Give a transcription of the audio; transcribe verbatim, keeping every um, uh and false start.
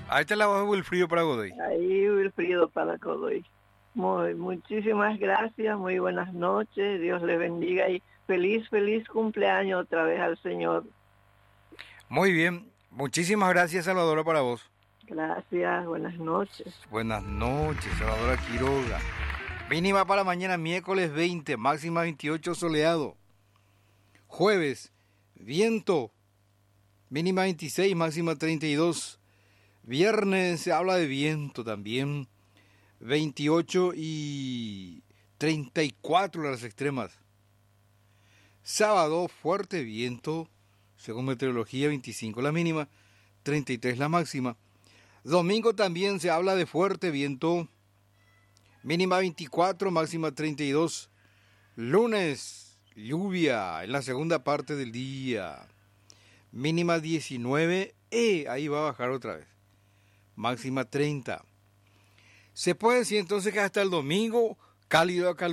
Ahí está la voz de Wilfrido para Godoy. Ahí Wilfrido para Godoy. Muy, muchísimas gracias, muy buenas noches, Dios les bendiga y feliz, feliz cumpleaños otra vez al Señor. Muy bien, muchísimas gracias, Salvadora, para vos. Gracias, buenas noches. Buenas noches, Salvadora Quiroga. Mínima para mañana, miércoles veinte, máxima veintiocho, soleado. Jueves, viento, mínima veintiséis, máxima treinta y dos. Viernes se habla de viento también, veintiocho y treinta y cuatro las extremas. Sábado, fuerte viento, según meteorología, veinticinco la mínima, treinta y tres la máxima. Domingo también se habla de fuerte viento, mínima veinticuatro, máxima treinta y dos. Lunes, lluvia en la segunda parte del día, mínima diecinueve, eh, ahí va a bajar otra vez, máxima treinta. Se puede decir entonces que hasta el domingo, cálido a calor.